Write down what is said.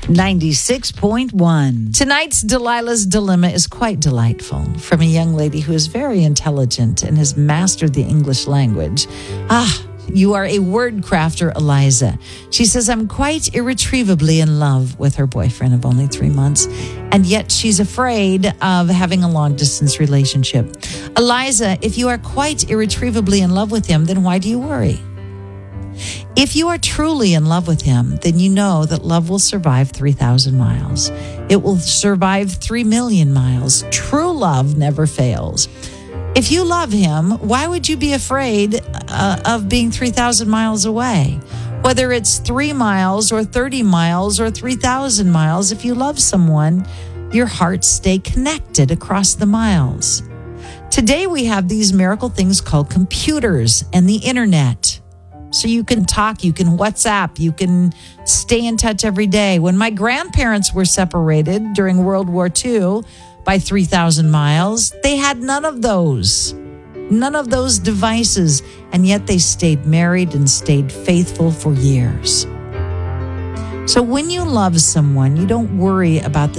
96.1. Tonight's Delilah's Dilemma is quite delightful, from a young lady who is very intelligent and has mastered the English language. You are a word crafter, Eliza. She says, I'm quite irretrievably in love with her boyfriend of only 3 months, and yet she's afraid of having a long-distance relationship. Eliza, if you are quite irretrievably in love with him, then why do you worry? If you are truly in love with him, then you know that love will survive 3,000 miles. It will survive 3 million miles. True love never fails. If you love him, why would you be afraid of being 3,000 miles away? Whether it's 3 miles or 30 miles or 3,000 miles, if you love someone, your hearts stay connected across the miles. Today we have these miracle things called computers and the internet. So you can talk, you can WhatsApp, you can stay in touch every day. When my grandparents were separated during World War II by 3,000 miles, they had none of those devices, and yet they stayed married and stayed faithful for years. So when you love someone, you don't worry about the